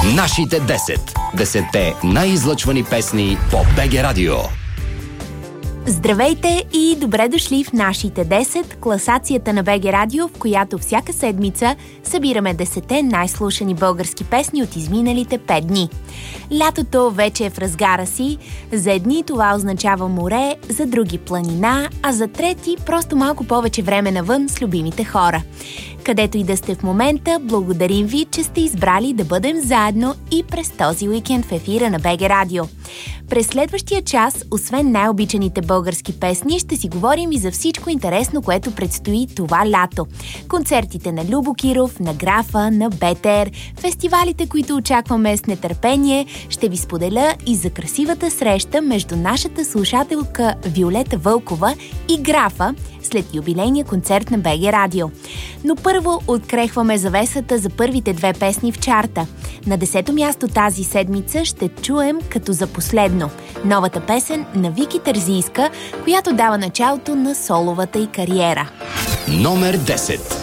Нашите 10. 10-те най-излъчвани песни по БГ Радио. Здравейте и добре дошли в Нашите 10, класацията на БГ Радио, в която всяка седмица събираме 10-те най-слушани български песни от изминалите 5 дни. Лятото вече е в разгара си. За едни това означава море, за други планина, а за трети просто малко повече време навън с любимите хора. Където и да сте в момента, благодарим ви, че сте избрали да бъдем заедно и през този уикенд в ефира на БГ Радио. През следващия час, освен най-обичаните български песни, ще си говорим и за всичко интересно, което предстои това лято. Концертите на Любо Киров, на Графа, на БТР, фестивалите, които очакваме с нетърпение, ще ви споделя и за красивата среща между нашата слушателка Виолета Вълкова и Графа след юбилейния концерт на БГ Радио. Но първо открехваме завесата за първите две песни в чарта. На 10-то място тази седмица ще чуем като за последно новата песен на Вики Терзийска, която дава началото на соловата й кариера. Номер 10.